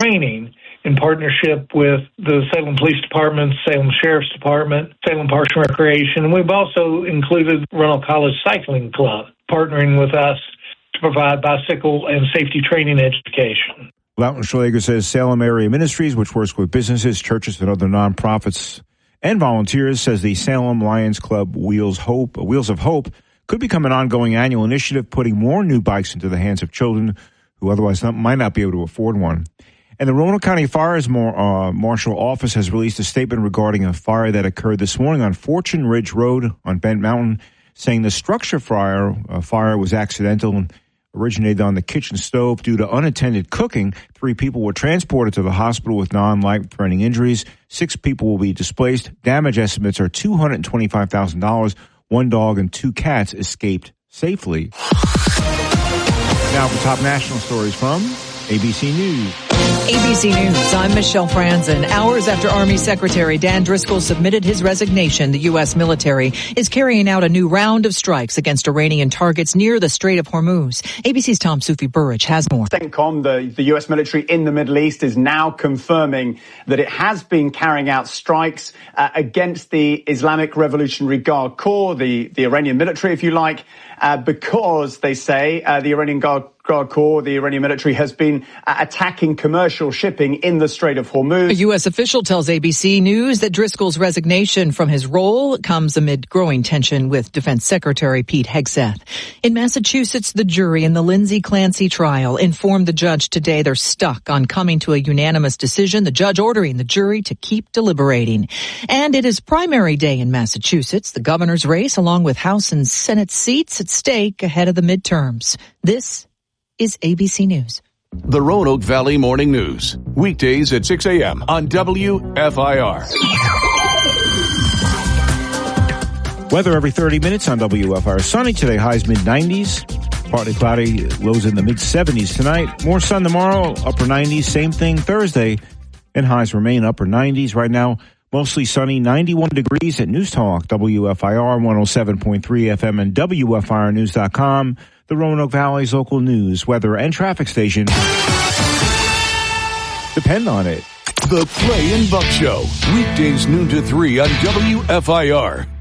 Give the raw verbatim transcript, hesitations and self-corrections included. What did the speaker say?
training in partnership with the Salem Police Department, Salem Sheriff's Department, Salem Parks and Recreation, and we've also included Runnell College Cycling Club, partnering with us to provide bicycle and safety training education. Loughton Schlager says Salem Area Ministries, which works with businesses, churches, and other nonprofits and volunteers, says the Salem Lions Club Wheels Hope, Wheels of Hope could become an ongoing annual initiative, putting more new bikes into the hands of children who otherwise not, might not be able to afford one. And the Roanoke County Fire's Mar- uh, Marshal Office has released a statement regarding a fire that occurred this morning on Fortune Ridge Road on Bent Mountain, saying the structure fire, uh, fire was accidental and originated on the kitchen stove due to unattended cooking. Three people were transported to the hospital with non-life-threatening injuries. Six people will be displaced. Damage estimates are two hundred twenty-five thousand dollars. One dog and two cats escaped safely. Now for top national stories from A B C News. A B C News, I'm Michelle Franzen. Hours after Army Secretary Dan Driscoll submitted his resignation, the U S military is carrying out a new round of strikes against Iranian targets near the Strait of Hormuz. A B C's Tom Sufi Burrich has more. CENTCOM, the, the U S military in the Middle East, is now confirming that it has been carrying out strikes uh, against the Islamic Revolutionary Guard Corps, the, the Iranian military, if you like, uh, because they say uh, the Iranian Guard Guard Corps, the Iranian military, has been uh, attacking commercial shipping in the Strait of Hormuz. A U S official tells A B C News that Driscoll's resignation from his role comes amid growing tension with Defense Secretary Pete Hegseth. In Massachusetts, the jury in the Lindsay Clancy trial informed the judge today they're stuck on coming to a unanimous decision, the judge ordering the jury to keep deliberating. And it is primary day in Massachusetts, the governor's race, along with House and Senate seats at stake ahead of the midterms. This is A B C News. The Roanoke Valley Morning News, weekdays at six a.m. on W F I R. Weather every thirty minutes on W F I R. Sunny today, highs mid nineties. Partly cloudy, lows in the mid seventies tonight. More sun tomorrow, upper nineties. Same thing Thursday, and highs remain upper nineties. Right now, mostly sunny, ninety-one degrees at News Talk, W F I R one oh seven point three F M and W F I R news dot com. The Roanoke Valley's local news, weather, and traffic station depend on it. The Clay and Buck Show, weekdays noon to three on W F I R.